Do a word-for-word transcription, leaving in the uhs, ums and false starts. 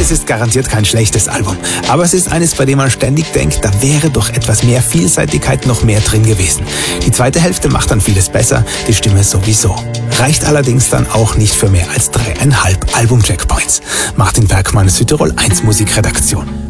Es ist garantiert kein schlechtes Album, aber es ist eines, bei dem man ständig denkt, da wäre doch etwas mehr Vielseitigkeit noch mehr drin gewesen. Die zweite Hälfte macht dann vieles besser, die Stimme sowieso. Reicht allerdings dann auch nicht für mehr als dreieinhalb Album-Checkpoints. Martin Bergmann, Südtirol eins Musikredaktion.